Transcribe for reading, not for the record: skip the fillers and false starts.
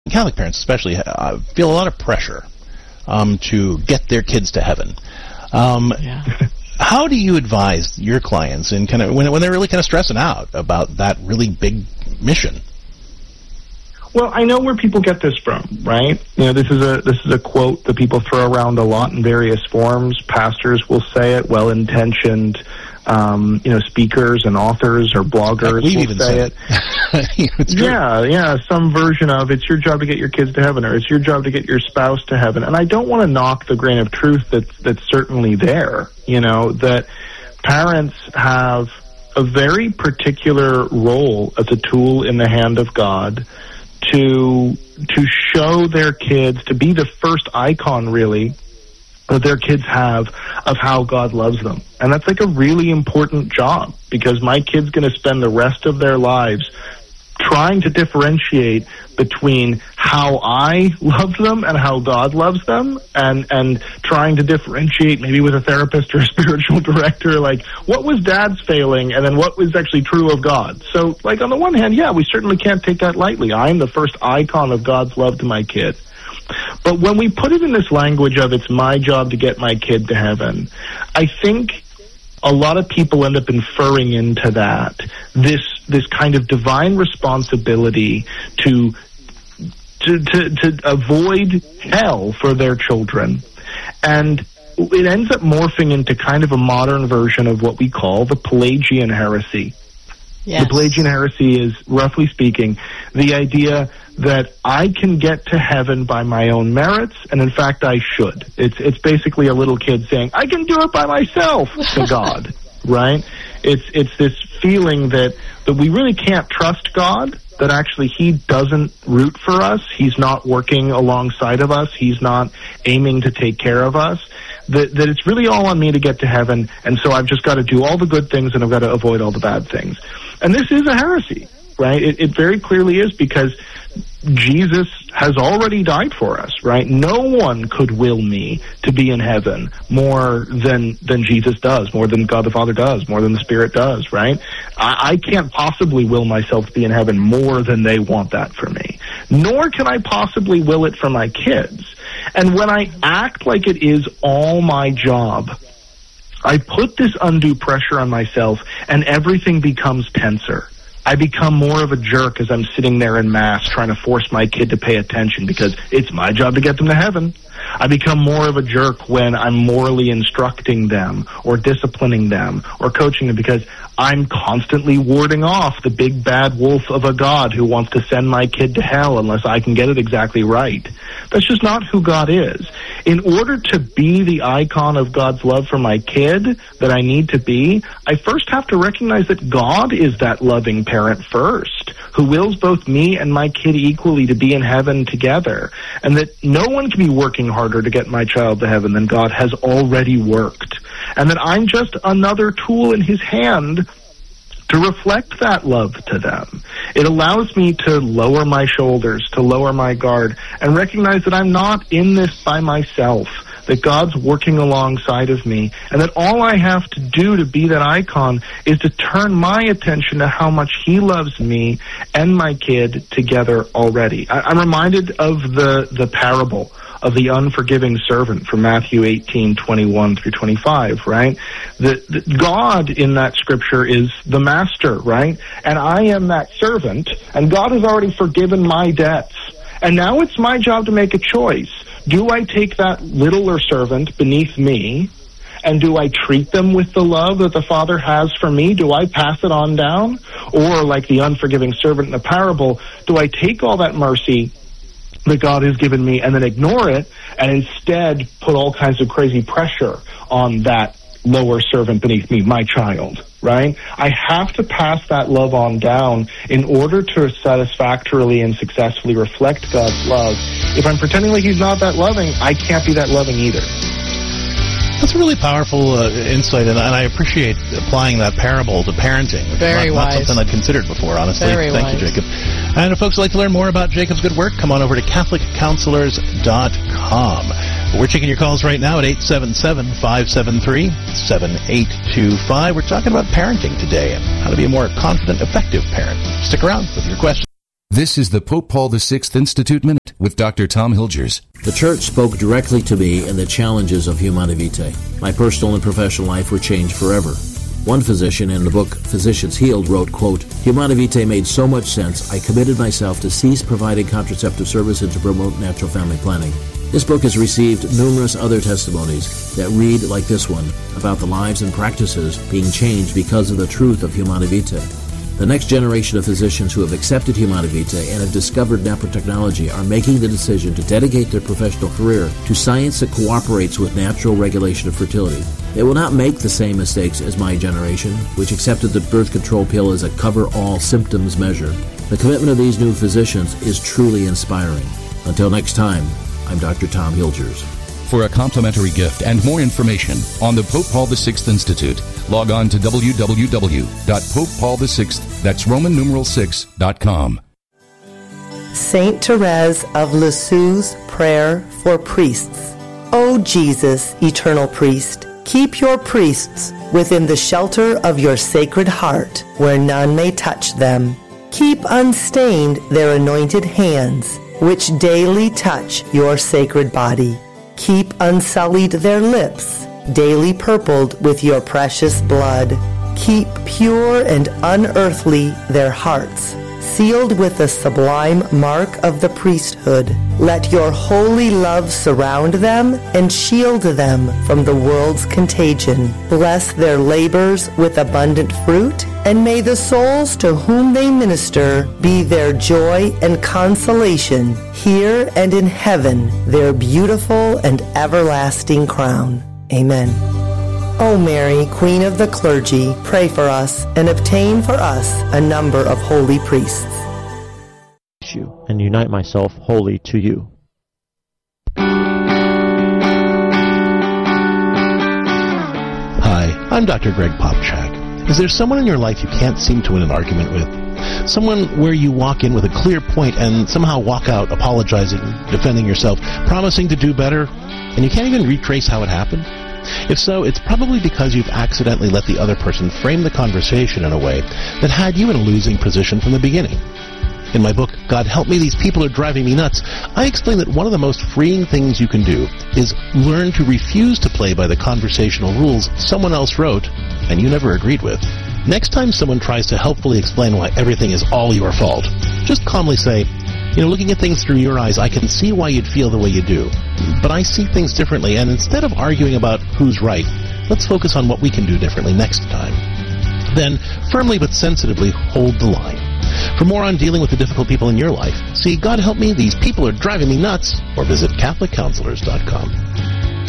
Catholic parents especially feel a lot of pressure to get their kids to heaven. How do you advise your clients in kind of when they're really kind of stressing out about that really big mission? Well, I know where people get this from, right? This is a quote that people throw around a lot in various forms. Pastors will say it, well-intentioned, speakers and authors or bloggers will say it. Some version of it's your job to get your kids to heaven, or it's your job to get your spouse to heaven. And I don't want to knock the grain of truth that's certainly there. That parents have a very particular role as a tool in the hand of God to show their kids, to be the first icon, really, that their kids have of how God loves them. And that's like a really important job, because my kid's going to spend the rest of their lives trying to differentiate between how I love them and how God loves them, and trying to differentiate maybe with a therapist or a spiritual director, like what was Dad's failing and then what was actually true of God. So like on the one hand, we certainly can't take that lightly. I'm the first icon of God's love to my kid. But when we put it in this language of it's my job to get my kid to heaven, I think a lot of people end up inferring into that this kind of divine responsibility to avoid hell for their children. And it ends up morphing into kind of a modern version of what we call the Pelagian heresy. Yes. The Pelagian heresy is, roughly speaking, the idea that I can get to heaven by my own merits, and in fact I should. It's basically a little kid saying, I can do it by myself to God, right? It's this feeling that we really can't trust God, that actually He doesn't root for us, He's not working alongside of us, He's not aiming to take care of us, that it's really all on me to get to heaven, and so I've just got to do all the good things and I've got to avoid all the bad things. And this is a heresy, right? It very clearly is, because Jesus has already died for us, right? No one could will me to be in heaven more than Jesus does, more than God the Father does, more than the Spirit does, right? I can't possibly will myself to be in heaven more than they want that for me. Nor can I possibly will it for my kids. And when I act like it is all my job, I put this undue pressure on myself, and everything becomes tenser. I become more of a jerk as I'm sitting there in Mass trying to force my kid to pay attention because it's my job to get them to heaven. I become more of a jerk when I'm morally instructing them or disciplining them or coaching them because I'm constantly warding off the big bad wolf of a God who wants to send my kid to hell unless I can get it exactly right. That's just not who God is. In order to be the icon of God's love for my kid that I need to be, I first have to recognize that God is that loving parent first, who wills both me and my kid equally to be in heaven together, and that no one can be working harder to get my child to heaven than God has already worked, and that I'm just another tool in His hand to reflect that love to them. It allows me to lower my shoulders, to lower my guard, and recognize that I'm not in this by myself, that God's working alongside of me, and that all I have to do to be that icon is to turn my attention to how much He loves me and my kid together already. I'm reminded of the parable of the unforgiving servant from Matthew 18:21 through 25, right? The God in that scripture is the master, right? And I am that servant, and God has already forgiven my debts. And now it's my job to make a choice. Do I take that littler servant beneath me, and do I treat them with the love that the Father has for me? Do I pass it on down? Or, like the unforgiving servant in the parable, do I take all that mercy that God has given me and then ignore it and instead put all kinds of crazy pressure on that lower servant beneath me, my child, right? I have to pass that love on down in order to satisfactorily and successfully reflect God's love. If I'm pretending like He's not that loving, I can't be that loving either. That's a really powerful insight, and I appreciate applying that parable to parenting. Very wise. Not something I'd considered before, honestly. Very Thank you, Jacob. And if folks would like to learn more about Jacob's good work, come on over to CatholicCounselors.com. We're taking your calls right now at 877-573-7825. We're talking about parenting today and how to be a more confident, effective parent. Stick around with your questions. This is the Pope Paul VI Institute Minute. with Dr. Tom Hilgers. The church spoke directly to me in the challenges of Humanae Vitae. My personal and professional life were changed forever. One physician in the book Physicians Healed wrote, quote, Humanae Vitae made so much sense, I committed myself to cease providing contraceptive service and to promote natural family planning. This book has received numerous other testimonies that read like this one about the lives and practices being changed because of the truth of Humanae Vitae. The next generation of physicians who have accepted Humanae Vitae and have discovered nanotechnology are making the decision to dedicate their professional career to science that cooperates with natural regulation of fertility. They will not make the same mistakes as my generation, which accepted the birth control pill as a cover-all symptoms measure. The commitment of these new physicians is truly inspiring. Until next time, I'm Dr. Tom Hilgers. For a complimentary gift and more information on the Pope Paul VI Institute, log on to www.popepaul6, that's Roman numeral 6.com. Saint Therese of Lisieux's Prayer for Priests. O Jesus, eternal priest, keep your priests within the shelter of your sacred heart, where none may touch them. Keep unstained their anointed hands, which daily touch your sacred body. Keep unsullied their lips, daily purpled with your precious blood. Keep pure and unearthly their hearts, sealed with the sublime mark of the priesthood. Let your holy love surround them and shield them from the world's contagion. Bless their labors with abundant fruit, and may the souls to whom they minister be their joy and consolation, here and in heaven, their beautiful and everlasting crown. Amen. O Mary, Queen of the clergy, pray for us and obtain for us a number of holy priests. And unite myself wholly to you. Hi, I'm Dr. Greg Popchak. Is there someone in your life you can't seem to win an argument with? Someone where you walk in with a clear point and somehow walk out apologizing, defending yourself, promising to do better, and you can't even retrace how it happened? If so, it's probably because you've accidentally let the other person frame the conversation in a way that had you in a losing position from the beginning. In my book, God Help Me, These People Are Driving Me Nuts, I explain that one of the most freeing things you can do is learn to refuse to play by the conversational rules someone else wrote and you never agreed with. Next time someone tries to helpfully explain why everything is all your fault, just calmly say, looking at things through your eyes, I can see why you'd feel the way you do. But I see things differently, and instead of arguing about who's right, let's focus on what we can do differently next time. Then, firmly but sensitively, hold the line. For more on dealing with the difficult people in your life, see God Help Me, These People Are Driving Me Nuts, or visit CatholicCounselors.com.